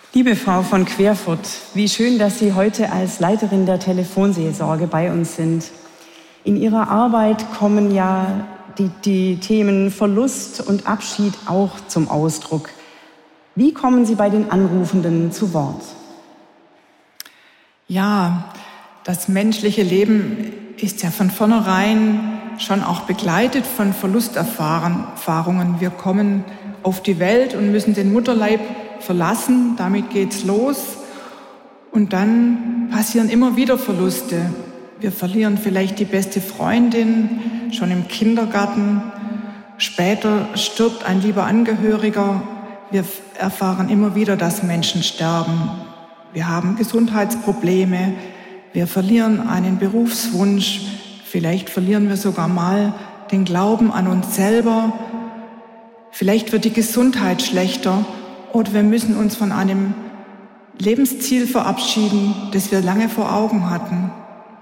Liebe Frau von Querfurt, wie schön, dass Sie heute als Leiterin der Telefonseelsorge bei uns sind. In Ihrer Arbeit kommen ja die Themen Verlust und Abschied auch zum Ausdruck. Wie kommen Sie bei den Anrufenden zu Wort? Ja, das menschliche Leben ist ja von vornherein schon auch begleitet von Verlusterfahrungen. Wir kommen auf die Welt und müssen den Mutterleib verlassen, damit geht's los. Und dann passieren immer wieder Verluste. Wir verlieren vielleicht die beste Freundin, schon im Kindergarten. Später stirbt ein lieber Angehöriger. Wir erfahren immer wieder, dass Menschen sterben. Wir haben Gesundheitsprobleme. Wir verlieren einen Berufswunsch. Vielleicht verlieren wir sogar mal den Glauben an uns selber. Vielleicht wird die Gesundheit schlechter oder wir müssen uns von einem Lebensziel verabschieden, das wir lange vor Augen hatten.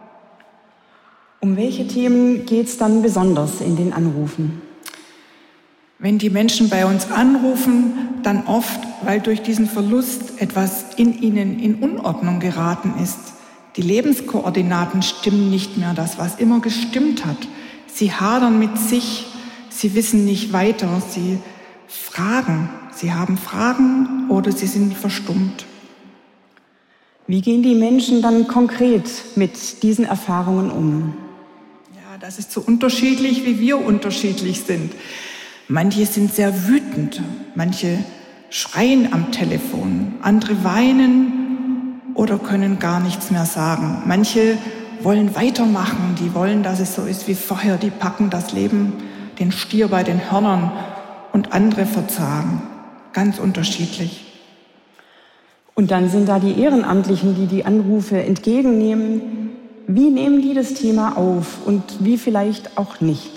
Um welche Themen geht es dann besonders in den Anrufen? Wenn die Menschen bei uns anrufen, dann oft, weil durch diesen Verlust etwas in ihnen in Unordnung geraten ist. Die Lebenskoordinaten stimmen nicht mehr, das, was immer gestimmt hat. Sie hadern mit sich, sie wissen nicht weiter, sie fragen. Sie haben Fragen oder sie sind verstummt. Wie gehen die Menschen dann konkret mit diesen Erfahrungen um? Ja, das ist so unterschiedlich, wie wir unterschiedlich sind. Manche sind sehr wütend, manche schreien am Telefon, andere weinen oder können gar nichts mehr sagen. Manche wollen weitermachen, die wollen, dass es so ist wie vorher, die packen das Leben, den Stier bei den Hörnern und andere verzagen. Ganz unterschiedlich. Und dann sind da die Ehrenamtlichen, die die Anrufe entgegennehmen. Wie nehmen die das Thema auf und wie vielleicht auch nicht?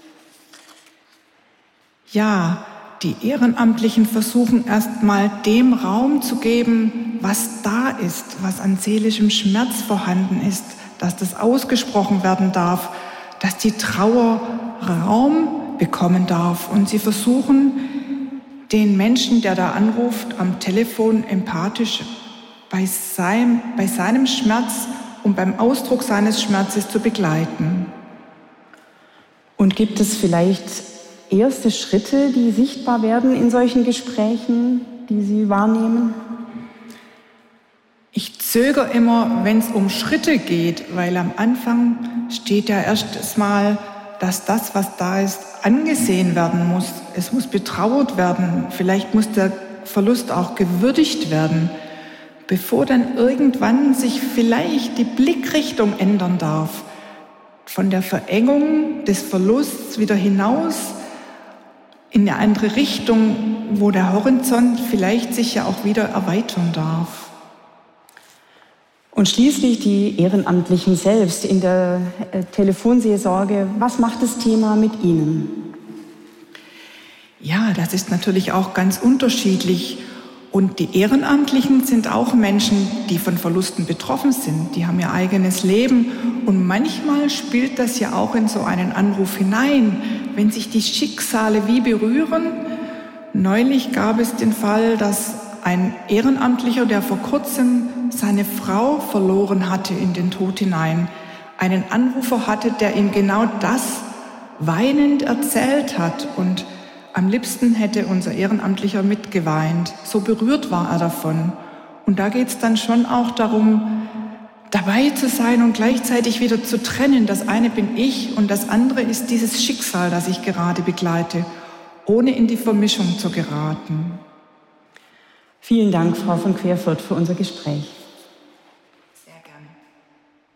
Ja, die Ehrenamtlichen versuchen erstmal dem Raum zu geben, was da ist, was an seelischem Schmerz vorhanden ist, dass das ausgesprochen werden darf, dass die Trauer Raum bekommen darf. Und sie versuchen, den Menschen, der da anruft, am Telefon empathisch bei seinem Schmerz und beim Ausdruck seines Schmerzes zu begleiten. Und gibt es vielleicht erste Schritte, die sichtbar werden in solchen Gesprächen, die Sie wahrnehmen? Ich zögere immer, wenn es um Schritte geht, weil am Anfang steht ja erst mal, dass das, was da ist, angesehen werden muss. Es muss betrauert werden. Vielleicht muss der Verlust auch gewürdigt werden, bevor dann irgendwann sich vielleicht die Blickrichtung ändern darf. Von der Verengung des Verlusts wieder hinaus in eine andere Richtung, wo der Horizont vielleicht sich ja auch wieder erweitern darf. Und schließlich die Ehrenamtlichen selbst in der Telefonseelsorge. Was macht das Thema mit Ihnen? Ja, das ist natürlich auch ganz unterschiedlich. Und die Ehrenamtlichen sind auch Menschen, die von Verlusten betroffen sind. Die haben ihr eigenes Leben. Und manchmal spielt das ja auch in so einen Anruf hinein, wenn sich die Schicksale wie berühren. Neulich gab es den Fall, dass ein Ehrenamtlicher, der vor kurzem seine Frau verloren hatte in den Tod hinein, einen Anrufer hatte, der ihm genau das weinend erzählt hat. Und am liebsten hätte unser Ehrenamtlicher mitgeweint. So berührt war er davon. Und da geht es dann schon auch darum, dabei zu sein und gleichzeitig wieder zu trennen. Das eine bin ich und das andere ist dieses Schicksal, das ich gerade begleite, ohne in die Vermischung zu geraten. Vielen Dank, Frau von Querfurt, für unser Gespräch.